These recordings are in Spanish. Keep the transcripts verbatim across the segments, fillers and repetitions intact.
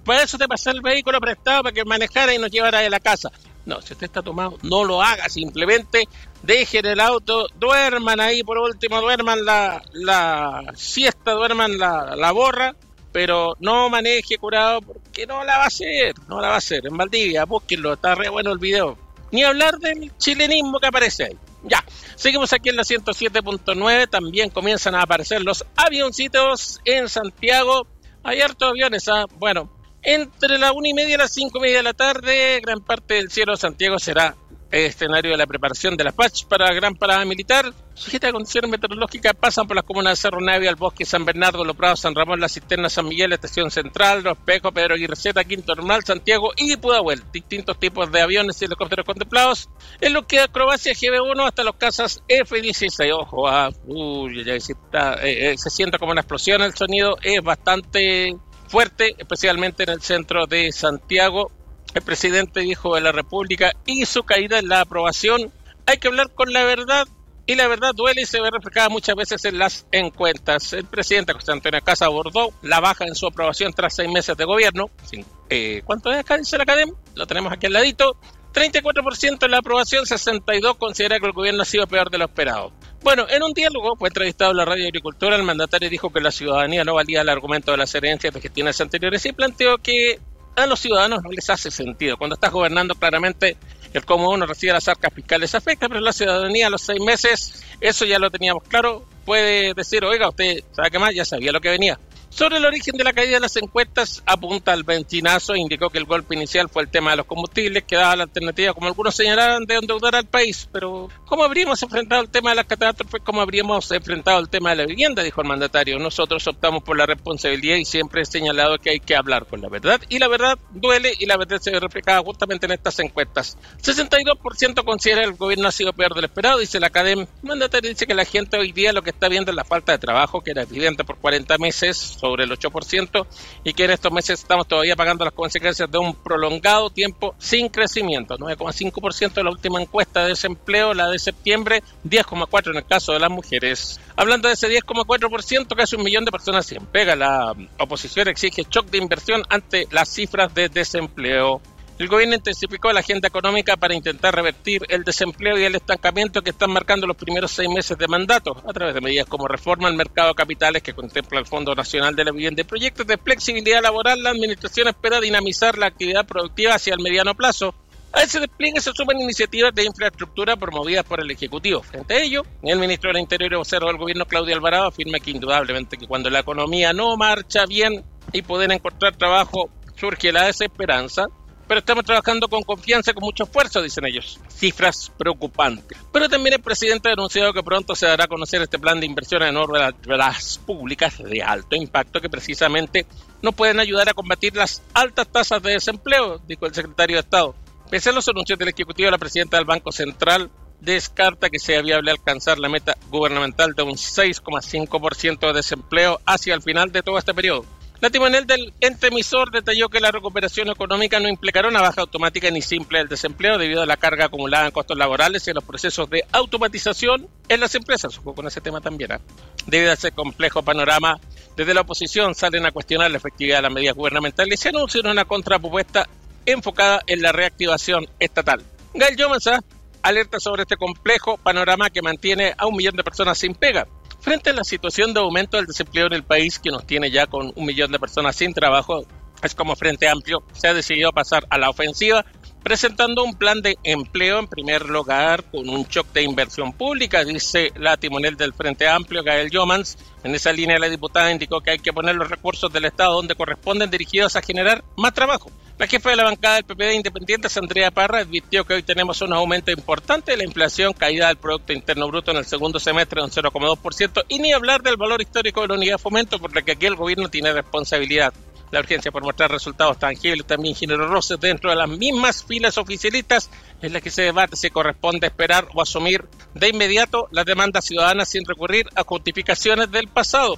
para eso te pasé el vehículo prestado para que manejara y nos llevara de la casa. No, si usted está tomado, no lo haga, simplemente dejen el auto, duerman ahí, por último, duerman la, la siesta, duerman la, la borra, pero no maneje curado porque no la va a hacer, no la va a hacer. En Valdivia, búsquenlo, está re bueno el video. Ni hablar del chilenismo que aparece ahí. Ya, seguimos aquí en la ciento siete punto nueve, también comienzan a aparecer los avioncitos en Santiago. Hay hartos aviones, ¿ah? Bueno, entre la una y media y las cinco y media de la tarde, gran parte del cielo de Santiago será escenario de la preparación de la P A C H para la gran parada militar. Sujeta a condiciones meteorológicas, pasan por las comunas de Cerro Navia, El Bosque, San Bernardo, Los Prados, San Ramón, La Cisterna, San Miguel, Estación Central, Los Espejos, Pedro Aguirre Cerda, Quinto Normal, Santiago y Pudahuel. Distintos tipos de aviones y helicópteros contemplados. En lo que acrobacia G B uno hasta los cazas F dieciséis. Ojo, ah, uy, ya está, eh, eh, se siente como una explosión. El sonido es bastante fuerte, especialmente en el centro de Santiago. El presidente dijo de la República y su caída en la aprobación. Hay que hablar con la verdad y la verdad duele y se ve reflejada muchas veces en las encuestas. El presidente José Antonio Caz abordó la baja en su aprobación tras seis meses de gobierno. Eh, ¿Cuánto es acá? Dice la academia. Lo tenemos aquí al ladito. treinta y cuatro por ciento en la aprobación, sesenta y dos por ciento considera que el gobierno ha sido peor de lo esperado. Bueno, en un diálogo fue entrevistado en la Radio Agricultura, el mandatario dijo que la ciudadanía no valía el argumento de las herencias de gestiones anteriores y planteó que a los ciudadanos no les hace sentido. Cuando estás gobernando, claramente el cómo uno recibe las arcas fiscales afecta, pero la ciudadanía a los seis meses, eso ya lo teníamos claro, puede decir, oiga, usted sabe qué más, ya sabía lo que venía. Sobre el origen de la caída de las encuestas, apunta al benzinazo e indicó que el golpe inicial fue el tema de los combustibles, que daba la alternativa, como algunos señalaron, de endeudar al país. Pero, ¿cómo habríamos enfrentado el tema de las catástrofes? ¿Cómo habríamos enfrentado el tema de la vivienda? Dijo el mandatario. Nosotros optamos por la responsabilidad y siempre he señalado que hay que hablar con la verdad. Y la verdad duele y la verdad se ve reflejada justamente en estas encuestas. sesenta y dos por ciento considera que el gobierno ha sido peor de lo esperado, dice la academia. El mandatario dice que la gente hoy día lo que está viendo es la falta de trabajo, que era evidente por cuarenta meses, sobre el ocho por ciento, y que en estos meses estamos todavía pagando las consecuencias de un prolongado tiempo sin crecimiento. nueve coma cinco por ciento de la última encuesta de desempleo, la de septiembre, diez coma cuatro por ciento en el caso de las mujeres. Hablando de ese diez coma cuatro por ciento, casi un millón de personas sin pega. La oposición exige shock de inversión ante las cifras de desempleo. El gobierno intensificó la agenda económica para intentar revertir el desempleo y el estancamiento que están marcando los primeros seis meses de mandato, a través de medidas como reforma al mercado de capitales que contempla el Fondo Nacional de la Vivienda y proyectos de flexibilidad laboral. La administración espera dinamizar la actividad productiva hacia el mediano plazo. A ese despliegue se suman iniciativas de infraestructura promovidas por el Ejecutivo. Frente a ello, el ministro del Interior y vocero del gobierno, Claudio Alvarado, afirma que indudablemente que cuando la economía no marcha bien y poder encontrar trabajo surge la desesperanza, pero estamos trabajando con confianza y con mucho esfuerzo, dicen ellos. Cifras preocupantes. Pero también el presidente ha anunciado que pronto se dará a conocer este plan de inversiones en obras públicas de alto impacto que precisamente nos pueden ayudar a combatir las altas tasas de desempleo, dijo el secretario de Estado. Pese a los anuncios del Ejecutivo, la presidenta del Banco Central descarta que sea viable alcanzar la meta gubernamental de un seis coma cinco por ciento de desempleo hacia el final de todo este periodo. La timonel del ente emisor detalló que la recuperación económica no implicará una baja automática ni simple del desempleo debido a la carga acumulada en costos laborales y a los procesos de automatización en las empresas. Ojo con ese tema también. ¿eh? Debido a ese complejo panorama, desde la oposición salen a cuestionar la efectividad de las medidas gubernamentales y se anuncia una contrapropuesta enfocada en la reactivación estatal. Gael Jomans alerta sobre este complejo panorama que mantiene a un millón de personas sin pega. Frente a la situación de aumento del desempleo en el país, que nos tiene ya con un millón de personas sin trabajo, es como Frente Amplio se ha decidido pasar a la ofensiva, presentando un plan de empleo en primer lugar con un shock de inversión pública, dice la timonel del Frente Amplio, Gael Jomans. En esa línea la diputada indicó que hay que poner los recursos del Estado donde corresponden, dirigidos a generar más trabajo. La jefa de la bancada del P P D Independientes, Andrea Parra, advirtió que hoy tenemos un aumento importante de la inflación, caída del Producto Interno Bruto en el segundo semestre de un cero coma dos por ciento y ni hablar del valor histórico de la unidad de fomento, por lo que aquí el gobierno tiene responsabilidad. La urgencia por mostrar resultados tangibles también generó roces dentro de las mismas filas oficialistas en las que se debate si corresponde esperar o asumir de inmediato las demandas ciudadanas sin recurrir a justificaciones del pasado.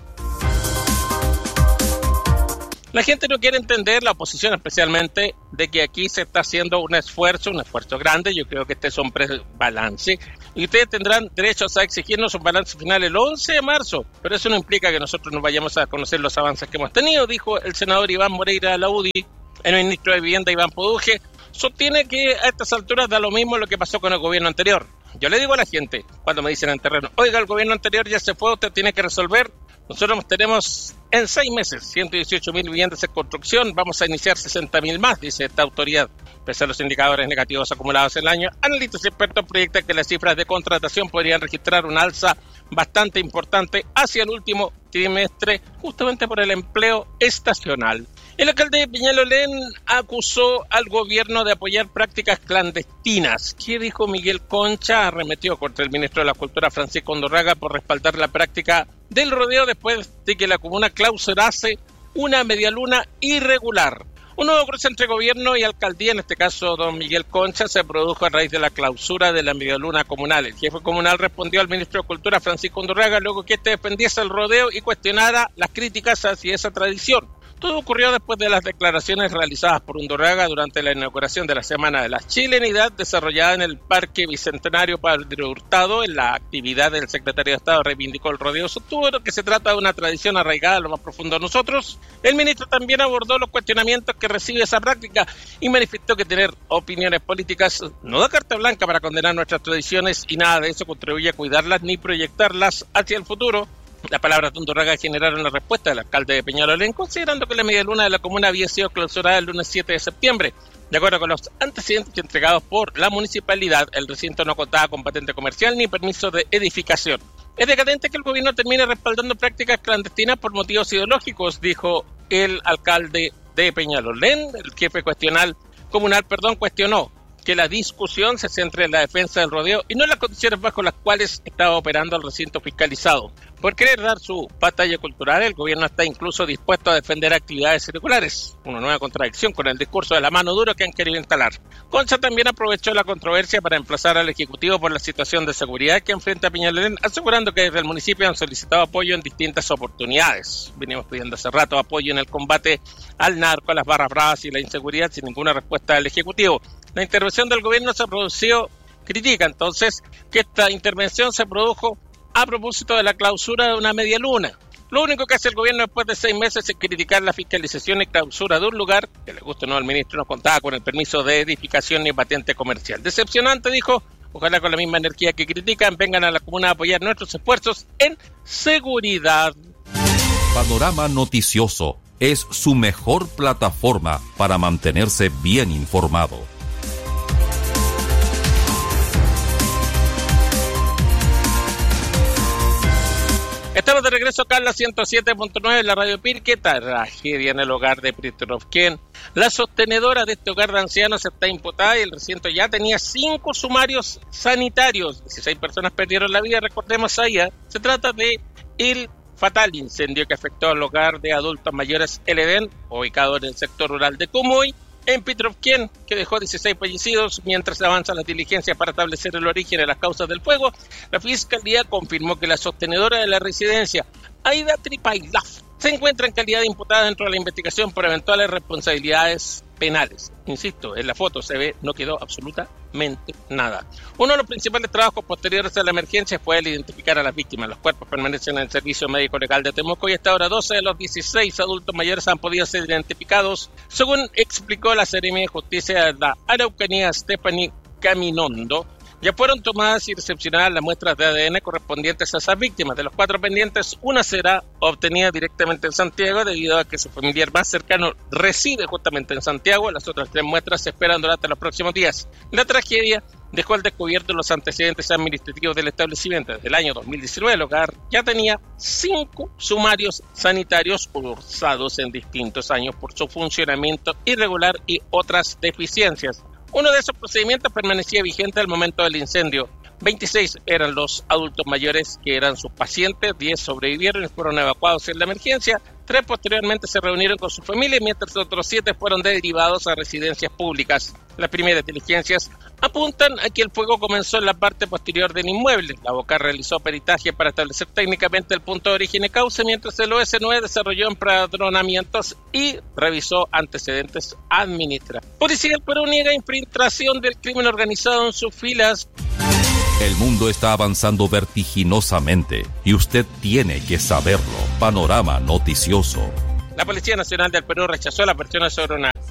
La gente no quiere entender, la oposición especialmente, de que aquí se está haciendo un esfuerzo, un esfuerzo grande. Yo creo que este es un balance. Y ustedes tendrán derechos a exigirnos un balance final el once de marzo. Pero eso no implica que nosotros nos vayamos a conocer los avances que hemos tenido, dijo el senador Iván Moreira de la U D I. El ministro de Vivienda, Iván Poduje, sostiene que a estas alturas da lo mismo lo que pasó con el gobierno anterior. Yo le digo a la gente, cuando me dicen en terreno, oiga, el gobierno anterior ya se fue, usted tiene que resolver. Nosotros tenemos en seis meses ciento dieciocho mil viviendas en construcción, vamos a iniciar sesenta mil más, dice esta autoridad. Pese a los indicadores negativos acumulados en el año, analistas y expertos proyectan que las cifras de contratación podrían registrar una alza bastante importante hacia el último trimestre, justamente por el empleo estacional. El alcalde de Peñalolén acusó al gobierno de apoyar prácticas clandestinas. ¿Qué dijo Miguel Concha? Arremetió contra el ministro de la Cultura, Francisco Undurraga, por respaldar la práctica del rodeo después de que la comuna clausurase una medialuna irregular. Un nuevo cruce entre gobierno y alcaldía, en este caso don Miguel Concha, se produjo a raíz de la clausura de la medialuna comunal. El jefe comunal respondió al ministro de Cultura, Francisco Undurraga, luego que este defendiese el rodeo y cuestionara las críticas hacia esa tradición. Todo ocurrió después de las declaraciones realizadas por Undurraga durante la inauguración de la Semana de la Chilenidad desarrollada en el Parque Bicentenario Padre Hurtado. En la actividad del secretario de Estado reivindicó el rodeo, sostuvo que se trata de una tradición arraigada a lo más profundo de nosotros. El ministro también abordó los cuestionamientos que recibe esa práctica y manifestó que tener opiniones políticas no da carta blanca para condenar nuestras tradiciones y nada de eso contribuye a cuidarlas ni proyectarlas hacia el futuro. Las palabras de Undurraga generaron la respuesta del alcalde de Peñalolén, considerando que la medialuna de la comuna había sido clausurada el lunes siete de septiembre. De acuerdo con los antecedentes entregados por la municipalidad, el recinto no contaba con patente comercial ni permiso de edificación. Es decadente que el gobierno termine respaldando prácticas clandestinas por motivos ideológicos, dijo el alcalde de Peñalolén. El jefe cuestional, comunal perdón, cuestionó que la discusión se centre en la defensa del rodeo y no en las condiciones bajo las cuales estaba operando el recinto fiscalizado. Por querer dar su batalla cultural, el gobierno está incluso dispuesto a defender actividades irregulares, una nueva contradicción con el discurso de la mano dura que han querido instalar. Concha también aprovechó la controversia para emplazar al Ejecutivo por la situación de seguridad que enfrenta Peñalolén, asegurando que desde el municipio han solicitado apoyo en distintas oportunidades. Venimos pidiendo hace rato apoyo en el combate al narco, a las barras bravas y la inseguridad sin ninguna respuesta del Ejecutivo. La intervención del gobierno se produjo, critica entonces que esta intervención se produjo a propósito de la clausura de una media luna. Lo único que hace el gobierno después de seis meses es criticar la fiscalización y clausura de un lugar que, le guste o no al ministro, no contaba con el permiso de edificación ni patente comercial. Decepcionante, dijo, ojalá con la misma energía que critican vengan a la comuna a apoyar nuestros esfuerzos en seguridad. Panorama Noticioso es su mejor plataforma para mantenerse bien informado. Estamos de regreso acá en la ciento siete punto nueve en la Radio Pirque. Tragedia en el hogar de Pritrovken. La sostenedora de este hogar de ancianos está imputada y el recinto ya tenía cinco sumarios sanitarios. dieciséis personas perdieron la vida, recordemos allá. Se trata de el fatal incendio que afectó al hogar de adultos mayores El Edén, ubicado en el sector rural de Comoy, en Pritrovken, que dejó dieciséis fallecidos. Mientras avanzan las diligencias para establecer el origen y las causas del fuego, la Fiscalía confirmó que la sostenedora de la residencia, Aida Tripailov, se encuentra en calidad de imputada dentro de la investigación por eventuales responsabilidades penales. Insisto, en la foto se ve, no quedó absolutamente nada. Uno de los principales trabajos posteriores a la emergencia fue el identificar a las víctimas. Los cuerpos permanecen en el Servicio Médico Legal de Temuco y hasta ahora doce de los dieciséis adultos mayores han podido ser identificados, según explicó la Seremi de Justicia de la Araucanía, Stephanie Caminondo. Ya fueron tomadas y recepcionadas las muestras de A D N correspondientes a esas víctimas. De los cuatro pendientes, una será obtenida directamente en Santiago debido a que su familiar más cercano reside justamente en Santiago. Las otras tres muestras se esperan durante los próximos días. La tragedia dejó al descubierto los antecedentes administrativos del establecimiento. Desde el año dos mil diecinueve, el hogar ya tenía cinco sumarios sanitarios cursados en distintos años por su funcionamiento irregular y otras deficiencias. Uno de esos procedimientos permanecía vigente al momento del incendio. veintiséis eran los adultos mayores que eran sus pacientes, diez sobrevivieron y fueron evacuados en la emergencia, tres posteriormente se reunieron con su familia, mientras otros siete fueron derivados a residencias públicas. Las primeras diligencias apuntan a que el fuego comenzó en la parte posterior del inmueble. La Boca realizó peritaje para establecer técnicamente el punto de origen y causa, mientras el O S nueve desarrolló empadronamientos y revisó antecedentes administrativos. Policía del Perú niega infiltración del crimen organizado en sus filas. El mundo está avanzando vertiginosamente y usted tiene que saberlo. Panorama Noticioso. La Policía Nacional del Perú rechazó las versiones sobre una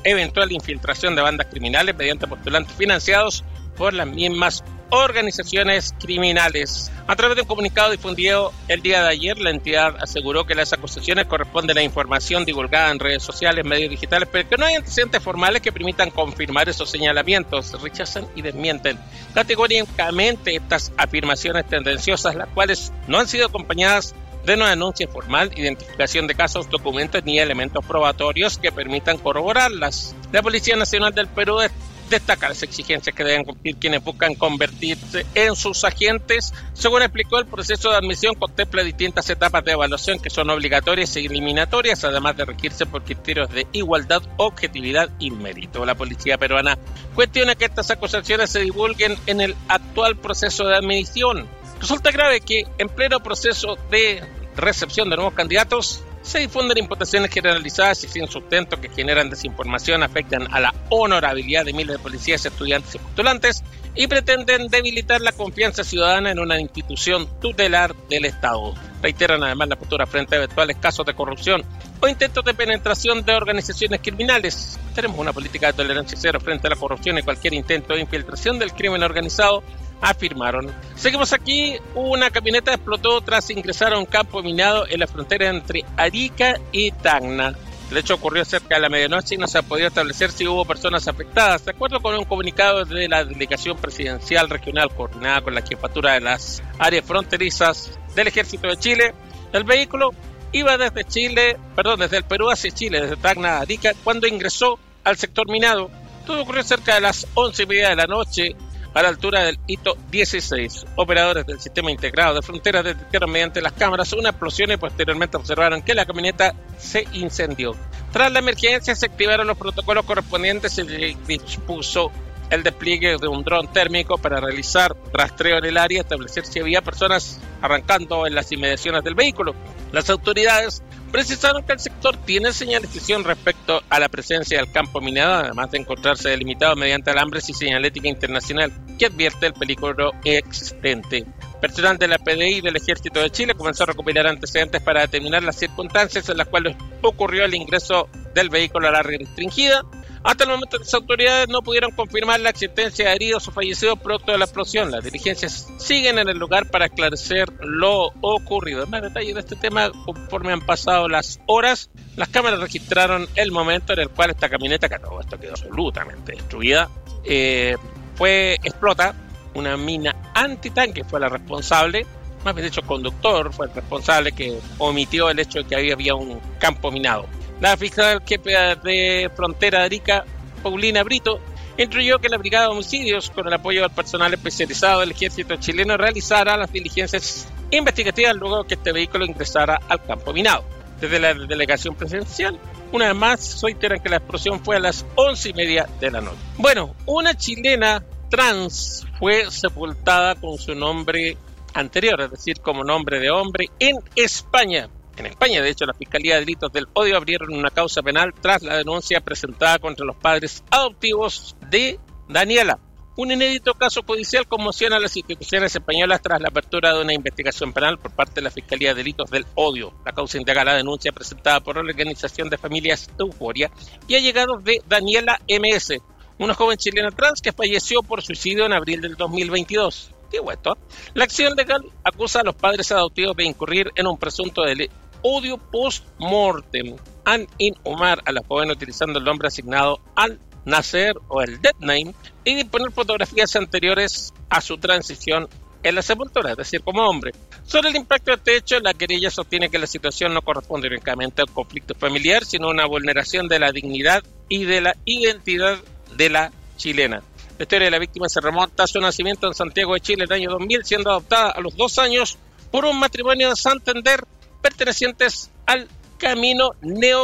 eventual infiltración de bandas criminales mediante postulantes financiados por las mismas organizaciones criminales. A través de un comunicado difundido el día de ayer, la entidad aseguró que las acusaciones corresponden a información divulgada en redes sociales, medios digitales, pero que no hay antecedentes formales que permitan confirmar esos señalamientos. Rechazan y desmienten categóricamente estas afirmaciones tendenciosas, las cuales no han sido acompañadas de una denuncia formal, identificación de casos, documentos ni elementos probatorios que permitan corroborarlas. La Policía Nacional del Perú destaca las exigencias que deben cumplir quienes buscan convertirse en sus agentes. Según explicó, el proceso de admisión contempla distintas etapas de evaluación que son obligatorias e eliminatorias, además de regirse por criterios de igualdad, objetividad y mérito. La policía peruana cuestiona que estas acusaciones se divulguen en el actual proceso de admisión. Resulta grave que en pleno proceso de recepción de nuevos candidatos se difunden imputaciones generalizadas y sin sustento que generan desinformación, afectan a la honorabilidad de miles de policías, estudiantes y postulantes y pretenden debilitar la confianza ciudadana en una institución tutelar del Estado. Reiteran además la postura frente a eventuales casos de corrupción o intentos de penetración de organizaciones criminales. Tenemos una política de tolerancia cero frente a la corrupción y cualquier intento de infiltración del crimen organizado, afirmaron. Seguimos aquí. Una camioneta explotó tras ingresar a un campo minado en la frontera entre Arica y Tacna. El hecho ocurrió cerca de la medianoche y no se ha podido establecer si hubo personas afectadas. De acuerdo con un comunicado de la Delegación Presidencial Regional coordinada con la jefatura de las áreas fronterizas del Ejército de Chile, el vehículo iba desde Chile, perdón, desde el Perú hacia Chile, desde Tacna a Arica, cuando ingresó al sector minado. Todo ocurrió cerca de las once y media de la noche, a la altura del hito dieciséis. Operadores del sistema integrado de fronteras detectaron mediante las cámaras una explosión y posteriormente observaron que la camioneta se incendió. Tras la emergencia se activaron los protocolos correspondientes y se dispuso el despliegue de un dron térmico para realizar rastreo en el área y establecer si había personas arrancando en las inmediaciones del vehículo. Las autoridades precisaron que el sector tiene señalización respecto a la presencia del campo minado, además de encontrarse delimitado mediante alambres y señalética internacional que advierte el peligro existente. Personal de la P D I y del Ejército de Chile comenzó a recopilar antecedentes para determinar las circunstancias en las cuales ocurrió el ingreso del vehículo al área restringida. Hasta el momento las autoridades no pudieron confirmar la existencia de heridos o fallecidos producto de la explosión. Las diligencias siguen en el lugar para esclarecer lo ocurrido. Más detalles de este tema conforme han pasado las horas. Las cámaras registraron el momento en el cual esta camioneta, que todo esto quedó absolutamente destruida, eh, fue explota. Una mina antitanque fue la responsable, más bien dicho, el conductor fue el responsable que omitió el hecho de que había, había un campo minado. La fiscal jefe de frontera de Arica, Paulina Brito, instruyó que la Brigada de Homicidios, con el apoyo del personal especializado del Ejército chileno, realizara las diligencias investigativas luego que este vehículo ingresara al campo minado. Desde la delegación presidencial, una vez más, reiteran que la explosión fue a las once y media de la noche. Bueno, una chilena trans fue sepultada con su nombre anterior, es decir, como nombre de hombre, en España. En España, de hecho, la Fiscalía de Delitos del Odio abrieron una causa penal tras la denuncia presentada contra los padres adoptivos de Daniela. Un inédito caso judicial conmociona a las instituciones españolas tras la apertura de una investigación penal por parte de la Fiscalía de Delitos del Odio. La causa indaga la denuncia presentada por la Organización de Familias Euforia y allegados de Daniela M S, una joven chilena trans que falleció por suicidio en abril del dos mil veintidós. Esto. La acción legal acusa a los padres adoptivos de incurrir en un presunto delito odio post-mortem al inhumar a la joven utilizando el nombre asignado al nacer o el dead name y disponer fotografías anteriores a su transición en la sepultura, es decir, como hombre. Sobre el impacto de este hecho, la querella sostiene que la situación no corresponde únicamente al conflicto familiar, sino a una vulneración de la dignidad y de la identidad de la chilena. La historia de la víctima se remonta a su nacimiento en Santiago de Chile en el año dos mil, siendo adoptada a los dos años por un matrimonio de Santander pertenecientes al camino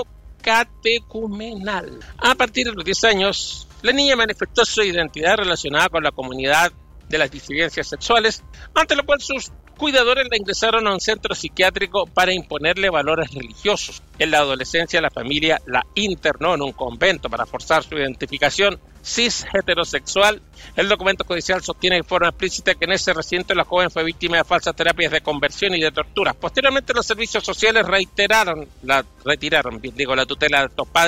neocatecumenal. A partir de los diez años, la niña manifestó su identidad relacionada con la comunidad de las disidencias sexuales, ante lo cual sus cuidadores la ingresaron a un centro psiquiátrico para imponerle valores religiosos. En la adolescencia, la familia la internó en un convento para forzar su identificación cis heterosexual. El documento judicial sostiene de forma explícita que en ese recinto la joven fue víctima de falsas terapias de conversión y de torturas. Posteriormente, los servicios sociales reiteraron la, retiraron digo, la tutela de estos padres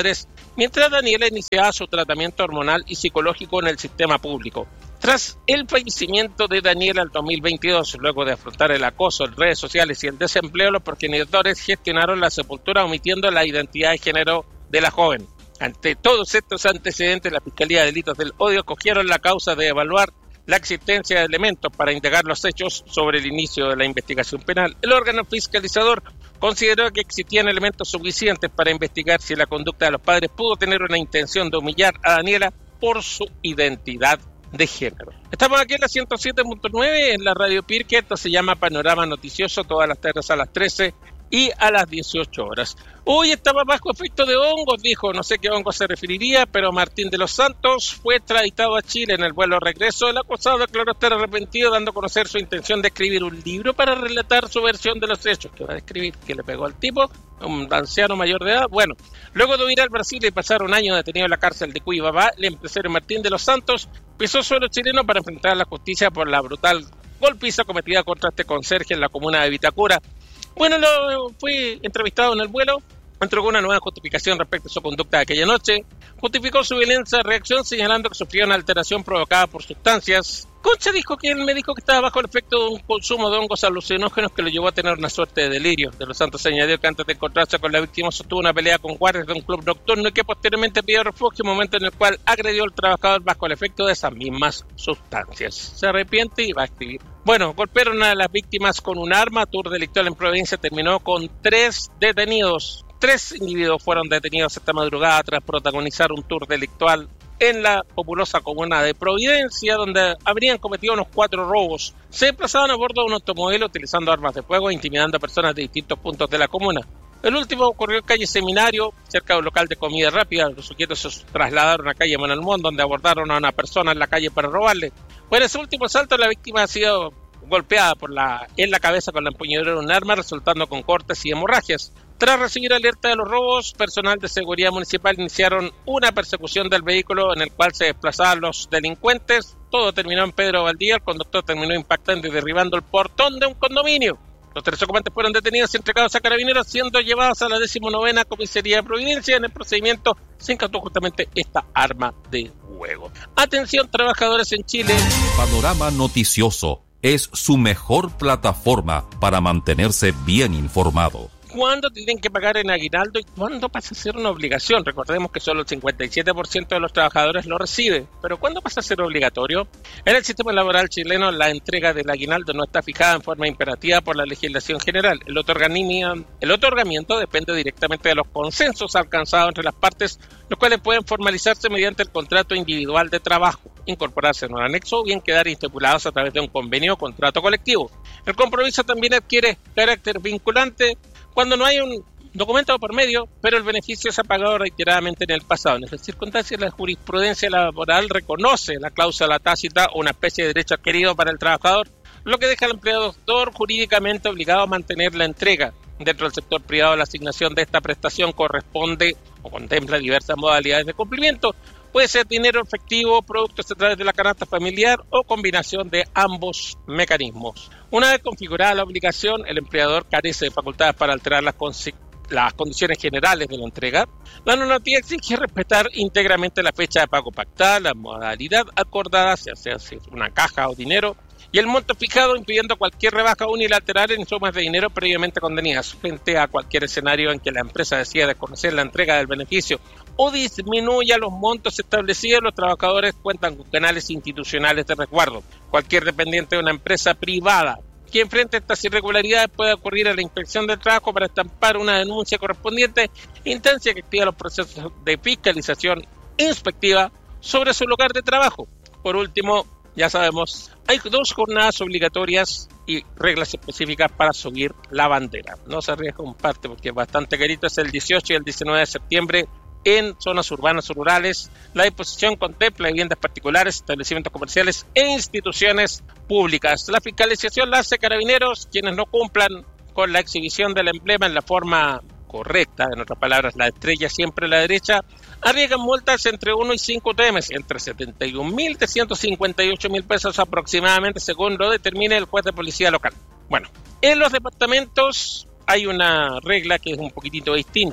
mientras Daniela iniciaba su tratamiento hormonal y psicológico en el sistema público. Tras el fallecimiento de Daniela en dos mil veintidós, luego de afrontar el acoso en redes sociales y el desempleo, los progenitores gestionaron la sepultura omitiendo la identidad de género de la joven. Ante todos estos antecedentes, la Fiscalía de Delitos del Odio cogieron la causa de evaluar la existencia de elementos para indagar los hechos sobre el inicio de la investigación penal. El órgano fiscalizador consideró que existían elementos suficientes para investigar si la conducta de los padres pudo tener una intención de humillar a Daniela por su identidad de género. Estamos aquí en la ciento siete punto nueve en la Radio Pirque. Esto se llama Panorama Noticioso, todas las tardes a las trece y a las dieciocho horas. Hoy estaba bajo efecto de hongos, dijo, no sé qué hongos se referiría, pero Martín de los Santos fue extraditado a Chile en el vuelo regreso. El acusado declaró estar arrepentido, dando a conocer su intención de escribir un libro para relatar su versión de los hechos. ¿Qué va a describir? ¿Que le pegó al tipo? Un anciano mayor de edad. Bueno, luego de huir al Brasil y pasar un año detenido en la cárcel de Cuiabá, el empresario Martín de los Santos pisó suelo chileno para enfrentar a la justicia por la brutal golpiza cometida contra este conserje en la comuna de Vitacura. Bueno, lo, fue entrevistado en el vuelo, entregó una nueva justificación respecto a su conducta de aquella noche, justificó su violencia de reacción señalando que sufrió una alteración provocada por sustancias. Concha dijo que él me dijo que estaba bajo el efecto de un consumo de hongos alucinógenos que lo llevó a tener una suerte de delirio. De los Santos añadió que antes de encontrarse con la víctima sostuvo una pelea con guardias de un club nocturno y que posteriormente pidió refugio, momento en el cual agredió al trabajador bajo el efecto de esas mismas sustancias. Se arrepiente y va a escribir. Bueno, golpearon a las víctimas con un arma. Tour delictual en Providencia terminó con tres detenidos. Tres individuos fueron detenidos esta madrugada tras protagonizar un tour delictual en la populosa comuna de Providencia, donde habrían cometido unos cuatro robos. Se desplazaban a bordo de un automóvil utilizando armas de fuego e intimidando a personas de distintos puntos de la comuna. El último ocurrió en calle Seminario, cerca de un local de comida rápida. Los sujetos se trasladaron a calle Manuel Montt, donde abordaron a una persona en la calle para robarle. Bueno, ese último asalto, la víctima ha sido golpeada por la, en la cabeza con la empuñadura de un arma, resultando con cortes y hemorragias. Tras recibir alerta de los robos, personal de seguridad municipal iniciaron una persecución del vehículo en el cual se desplazaban los delincuentes. Todo terminó en Pedro Valdía. El conductor terminó impactando y derribando el portón de un condominio. Los tres ocupantes fueron detenidos y entregados a carabineros, siendo llevados a la decimonovena comisaría de Providencia. En el procedimiento se incautó justamente esta arma de fuego. Atención, trabajadores en Chile. Panorama Noticioso es su mejor plataforma para mantenerse bien informado. ¿Cuándo tienen que pagar en aguinaldo y cuándo pasa a ser una obligación? Recordemos que solo el cincuenta y siete por ciento de los trabajadores lo recibe, pero ¿cuándo pasa a ser obligatorio? En el sistema laboral chileno, la entrega del aguinaldo no está fijada en forma imperativa por la legislación general. El otorgamiento, el otorgamiento depende directamente de los consensos alcanzados entre las partes, los cuales pueden formalizarse mediante el contrato individual de trabajo, incorporarse en un anexo o bien quedar estipulados a través de un convenio o contrato colectivo. El compromiso también adquiere carácter vinculante cuando no hay un documento por medio, pero el beneficio se ha pagado reiteradamente en el pasado. En esas circunstancias, la jurisprudencia laboral reconoce la cláusula tácita o una especie de derecho adquirido para el trabajador, lo que deja al empleador jurídicamente obligado a mantener la entrega. Dentro del sector privado, la asignación de esta prestación corresponde o contempla diversas modalidades de cumplimiento. Puede ser dinero efectivo, productos a través de la canasta familiar o combinación de ambos mecanismos. Una vez configurada la obligación, el empleador carece de facultades para alterar las, las condiciones generales de la entrega. La normativa exige respetar íntegramente la fecha de pago pactada, la modalidad acordada, sea sea una caja o dinero, y el monto fijado, impidiendo cualquier rebaja unilateral en sumas de dinero previamente convenidas. Frente a cualquier escenario en que la empresa decida desconocer la entrega del beneficio o disminuya los montos establecidos, los trabajadores cuentan con canales institucionales de resguardo. Cualquier dependiente de una empresa privada que enfrente estas irregularidades puede acudir a la Inspección del Trabajo para estampar una denuncia correspondiente, instancia que activa los procesos de fiscalización inspectiva sobre su lugar de trabajo. Por último, ya sabemos, hay dos jornadas obligatorias y reglas específicas para subir la bandera. No se arriesga un parte porque es bastante carito, es el dieciocho y el diecinueve de septiembre en zonas urbanas o rurales. La disposición contempla viviendas particulares, establecimientos comerciales e instituciones públicas. La fiscalización la hace Carabineros. Quienes no cumplan con la exhibición del emblema en la forma correcta, en otras palabras, la estrella siempre a la derecha, arriesgan multas entre uno y cinco U T Ms, entre setenta y un mil trescientos cincuenta y ocho mil pesos aproximadamente, según lo determine el juez de policía local. Bueno, en los departamentos hay una regla que es un poquitito distinta.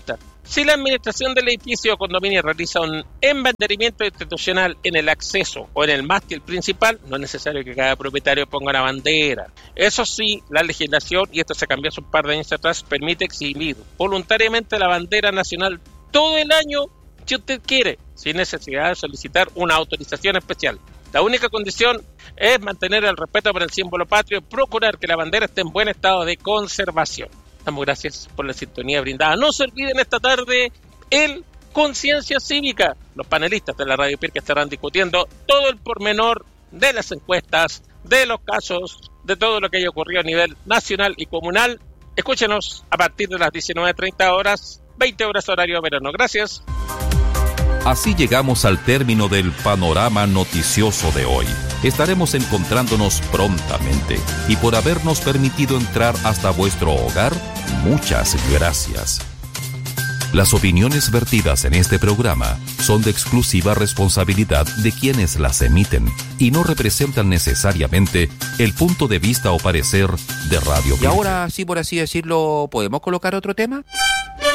Si la administración del edificio o condominio realiza un embanderamiento institucional en el acceso o en el mástil principal, no es necesario que cada propietario ponga una bandera. Eso sí, la legislación, y esto se cambió hace un par de años atrás, permite exhibir voluntariamente la bandera nacional todo el año si usted quiere, sin necesidad de solicitar una autorización especial. La única condición es mantener el respeto por el símbolo patrio y procurar que la bandera esté en buen estado de conservación. Damos gracias por la sintonía brindada. No se olviden esta tarde el Conciencia Cívica. Los panelistas de la Radio Pirque estarán discutiendo todo el pormenor de las encuestas, de los casos, de todo lo que haya ocurrido a nivel nacional y comunal. Escúchenos a partir de las diecinueve treinta horas, veinte horas horario verano. Gracias. Así llegamos al término del panorama noticioso de hoy. Estaremos encontrándonos prontamente y por habernos permitido entrar hasta vuestro hogar, muchas gracias. Las opiniones vertidas en este programa son de exclusiva responsabilidad de quienes las emiten y no representan necesariamente el punto de vista o parecer de Radio Pirque. Y ahora, sí, por así decirlo, ¿podemos colocar otro tema?